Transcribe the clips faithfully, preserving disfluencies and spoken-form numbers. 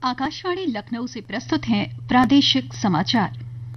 आकाशवाणी लखनऊ से प्रस्तुत हैं प्रादेशिक समाचार।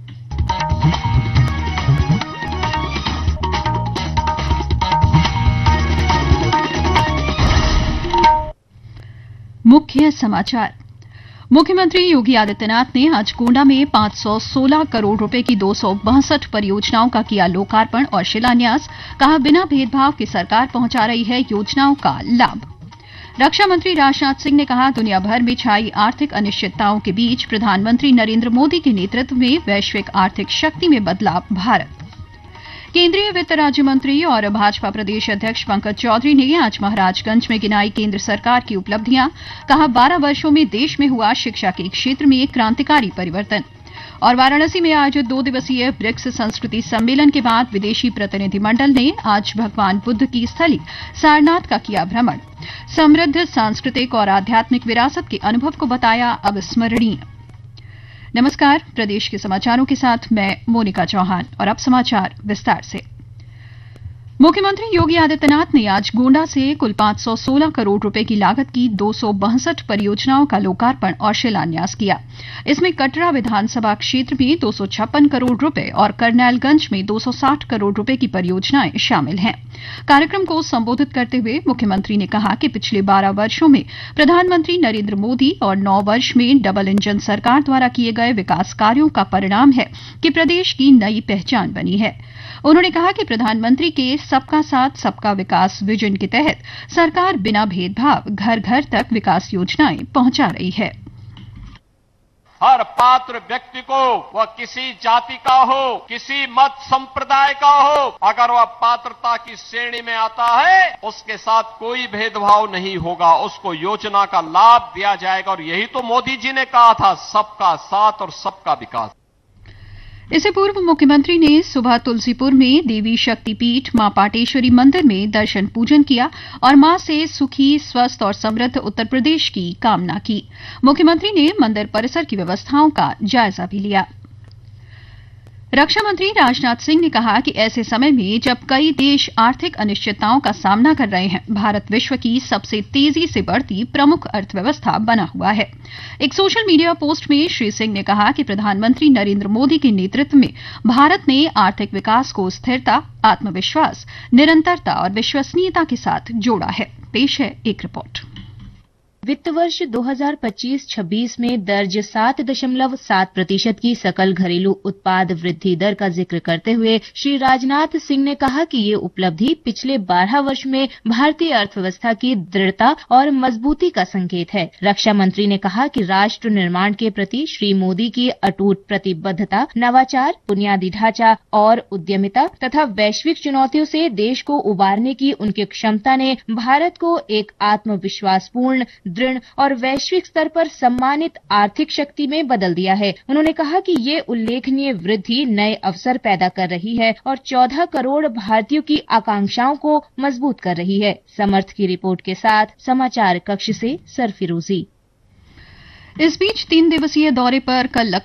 मुख्य समाचार। मुख्यमंत्री योगी आदित्यनाथ ने आज गोंडा में पांच सौ सोलह करोड़ रुपए की दो सौ बासठ परियोजनाओं का किया लोकार्पण और शिलान्यास। कहा, बिना भेदभाव के सरकार पहुंचा रही है योजनाओं का लाभ। रक्षा मंत्री राजनाथ सिंह ने कहा, दुनिया भर में छाई आर्थिक अनिश्चितताओं के बीच प्रधानमंत्री नरेंद्र मोदी के नेतृत्व में वैश्विक आर्थिक शक्ति में बदला भारत। केंद्रीय वित्त राज्य मंत्री और भाजपा प्रदेश अध्यक्ष पंकज चौधरी ने आज महाराजगंज में गिनाई केंद्र सरकार की उपलब्धियां। कहा, बारह वर्षों में देश में हुआ शिक्षा के क्षेत्र में क्रांतिकारी परिवर्तन। और वाराणसी में आयोजित दो दिवसीय ब्रिक्स संस्कृति सम्मेलन के बाद विदेशी प्रतिनिधिमंडल ने आज भगवान बुद्ध की स्थली सारनाथ का किया भ्रमण। समृद्ध सांस्कृतिक और आध्यात्मिक विरासत के अनुभव को बताया अविस्मरणीय। नमस्कार, प्रदेश के समाचारों के साथ मैं मोनिका चौहान और अब समाचार विस्तार से। मुख्यमंत्री योगी आदित्यनाथ ने आज गोंडा से कुल पांच सौ सोलह करोड़ रुपए की लागत की दो सौ बासठ परियोजनाओं का लोकार्पण और शिलान्यास किया। इसमें कटरा विधानसभा क्षेत्र में दो सौ छप्पन करोड़ रुपए और करनैलगंज में दो सौ साठ करोड़ रुपए की परियोजनाएं शामिल हैं। कार्यक्रम को संबोधित करते हुए मुख्यमंत्री ने कहा कि पिछले बारह वर्षों में प्रधानमंत्री नरेंद्र मोदी और नौ वर्ष में डबल इंजन सरकार द्वारा किए गए विकास कार्यों का परिणाम है कि प्रदेश की नई पहचान बनी है। उन्होंने कहा कि प्रधानमंत्री के सबका साथ सबका विकास विजन के तहत सरकार बिना भेदभाव घर घर तक विकास योजनाएं पहुंचा रही है। हर पात्र व्यक्ति को, वह किसी जाति का हो, किसी मत संप्रदाय का हो, अगर वह पात्रता की श्रेणी में आता है, उसके साथ कोई भेदभाव नहीं होगा, उसको योजना का लाभ दिया जाएगा। और यही तो मोदी जी ने कहा था, सबका साथ और सबका विकास। इससे पूर्व मुख्यमंत्री ने सुबह तुलसीपुर में देवी शक्तिपीठ मां पाटेश्वरी मंदिर में दर्शन पूजन किया और मां से सुखी, स्वस्थ और समृद्ध उत्तर प्रदेश की कामना की। मुख्यमंत्री ने मंदिर परिसर की व्यवस्थाओं का जायजा भी लिया। रक्षा मंत्री राजनाथ सिंह ने कहा कि ऐसे समय में जब कई देश आर्थिक अनिश्चितताओं का सामना कर रहे हैं, भारत विश्व की सबसे तेजी से बढ़ती प्रमुख अर्थव्यवस्था बना हुआ है। एक सोशल मीडिया पोस्ट में श्री सिंह ने कहा कि प्रधानमंत्री नरेंद्र मोदी के नेतृत्व में भारत ने आर्थिक विकास को स्थिरता, आत्मविश्वास, निरंतरता और विश्वसनीयता के साथ जोड़ा है। पेश है एक रिपोर्ट। वित्त वर्ष दो हज़ार पच्चीस छब्बीस में दर्ज सात दशमलव सात प्रतिशत की सकल घरेलू उत्पाद वृद्धि दर का जिक्र करते हुए श्री राजनाथ सिंह ने कहा कि ये उपलब्धि पिछले बारह वर्ष में भारतीय अर्थव्यवस्था की दृढ़ता और मजबूती का संकेत है। रक्षा मंत्री ने कहा कि राष्ट्र निर्माण के प्रति श्री मोदी की अटूट प्रतिबद्धता, नवाचार, बुनियादी ढांचा और उद्यमिता तथा वैश्विक चुनौतियों से देश को उबारने की उनकी क्षमता ने भारत को एक आत्मविश्वासपूर्ण, दृढ़ और वैश्विक स्तर पर सम्मानित आर्थिक शक्ति में बदल दिया है। उन्होंने कहा कि ये उल्लेखनीय वृद्धि नए अवसर पैदा कर रही है और चौदह करोड़ भारतीयों की आकांक्षाओं को मजबूत कर रही है। समर्थ की रिपोर्ट के साथ समाचार कक्ष से सरफिरोजी। इस बीच तीन दिवसीय दौरे पर कल